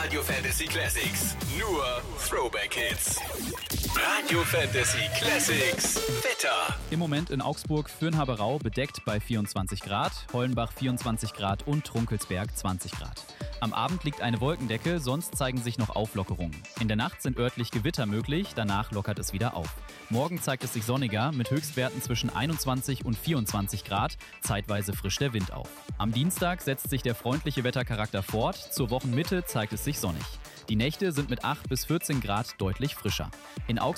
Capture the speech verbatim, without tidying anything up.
Radio Fantasy Classics. Nur Throwback Hits. Radio Fantasy Classics. Wetter. Im Moment in Augsburg, Fürnhaberau bedeckt bei vierundzwanzig Grad, Hollenbach vierundzwanzig Grad und Trunkelsberg zwanzig Grad. Am Abend liegt eine Wolkendecke, sonst zeigen sich noch Auflockerungen. In der Nacht sind örtlich Gewitter möglich, danach lockert es wieder auf. Morgen zeigt es sich sonniger mit Höchstwerten zwischen einundzwanzig und vierundzwanzig Grad, zeitweise frischt der Wind auf. Am Dienstag setzt sich der freundliche Wettercharakter fort, zur Wochenmitte zeigt es sich sonnig. Die Nächte sind mit acht bis vierzehn Grad deutlich frischer. In Augsburg